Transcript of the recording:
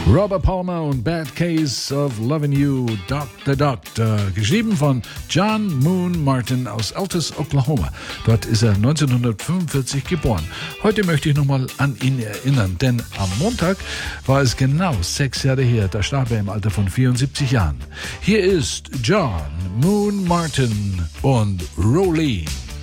Robert Palmer und Bad Case of Lovin' You, Dr. Doctor, geschrieben von John Moon Martin aus Altus, Oklahoma. Dort ist er 1945 geboren. Heute möchte ich nochmal an ihn erinnern, denn am Montag war es genau 6 Jahre her, da starb er im Alter von 74 Jahren. Hier ist John Moon Martin und Rolene.